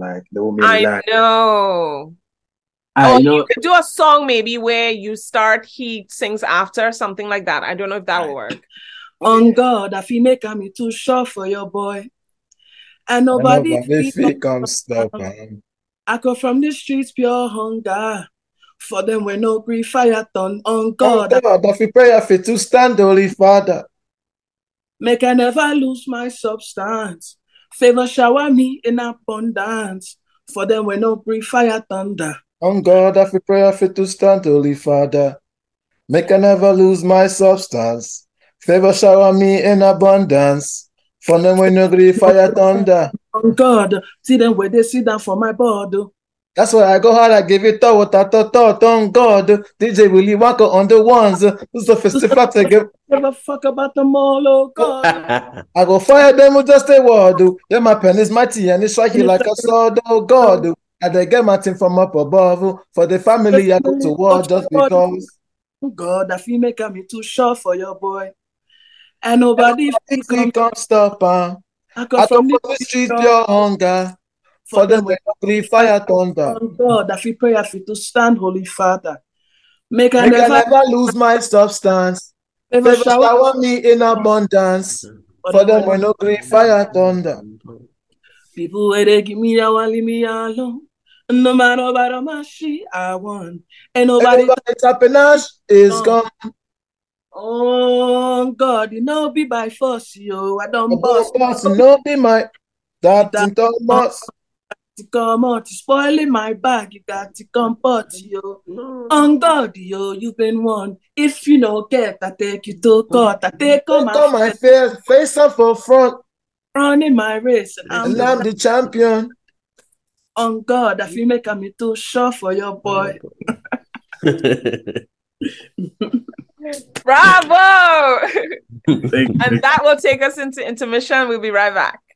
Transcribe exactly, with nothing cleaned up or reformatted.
like the woman. I Like, know. I Oh, know. you could do a song maybe where you start, he sings after, something like that. I don't know if that'll work. On God, I feel make me too short for your boy. And I know, nobody but if feel it comes stop, um, I come from the streets pure hunger. For them we no grief fire turn on on God. God, if we pray for to stand, Holy Father. Make I never lose my substance. Favor shower me in abundance. For them we no grief fire thunder. On God, if we pray for to stand, Holy Father. Make I never lose my substance. Favor shower me in abundance. For them we no grief fire thunder. On God, see them where they sit down for my board. That's why I go hard, I give it all what I thought, thought on God. D J Willie Walker on the ones. Who's the festival to give? Never fuck about them all, oh God. I go fire them with just a word. Yeah, my pen is mighty and it's striking like a sword, oh God. And they get my thing from up above. For the family, I go to war just because. God, I feel make me too short for your boy. And nobody Nobody come, can't stop. Uh. I I come come from from the the street, pure hunger. For them, we no grief fire thunder. on God, I feel pray I feel to stand, Holy Father. Make I Make I never, never lose my substance. never Favor shower. shower me in abundance. For them, we no grief fire thunder. People where they give me, I want leave me alone. No matter what my she I want. And nobody. Everybody's happiness is gone. Oh God, you know be by force, yo. I don't boss. Boss, no be my that in Thomas. To come out, to spoiling my bag, you got to comport, yo. On God, yo, you've been one. If you no get, I take you to court. I take on Take on my my face, face up for front, running my race, and I'm and the I'm the champion. on God, I feel make me too sure for your boy. Bravo! And that will take us into intermission. We'll be right back.